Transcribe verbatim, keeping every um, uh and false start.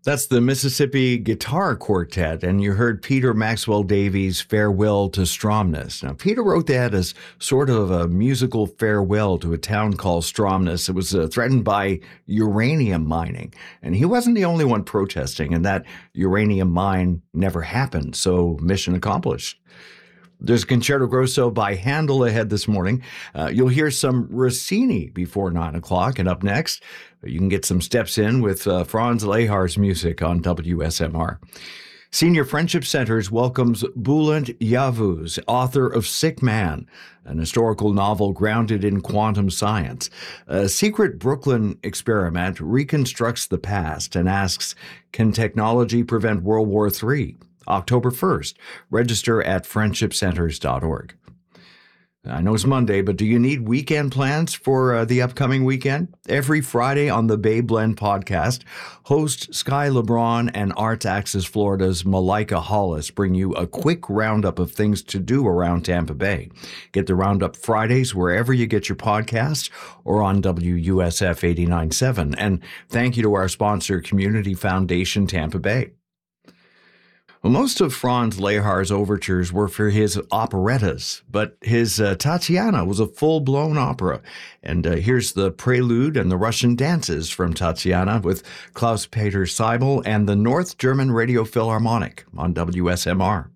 That's the Mississippi Guitar Quartet, and you heard Peter Maxwell Davies' Farewell to Stromness. Now, Peter wrote that as sort of a musical farewell to a town called Stromness. It was uh, threatened by uranium mining, and he wasn't the only one protesting, and that uranium mine never happened, so mission accomplished. There's a Concerto Grosso by Handel ahead this morning. Uh, you'll hear some Rossini before nine o'clock, and up next, you can get some steps in with uh, Franz Lehar's music on W S M R. Senior Friendship Centers welcomes Bulent Yavuz, author of Sick Man, an historical novel grounded in quantum science. A secret Brooklyn experiment reconstructs the past and asks, can technology prevent World War Three? October first. Register at friendship centers dot org. I know it's Monday, but do you need weekend plans for uh, the upcoming weekend? Every Friday on the Bay Blend podcast, host Sky LeBron and Arts Axis Florida's Malika Hollis bring you a quick roundup of things to do around Tampa Bay. Get the roundup Fridays wherever you get your podcasts or on W U S F eighty-nine point seven. And thank you to our sponsor, Community Foundation Tampa Bay. Well, most of Franz Lehar's overtures were for his operettas, but his uh, Tatiana was a full-blown opera. And uh, here's the prelude and the Russian dances from Tatiana with Klaus-Peter Seibel and the North German Radio Philharmonic on W S M R.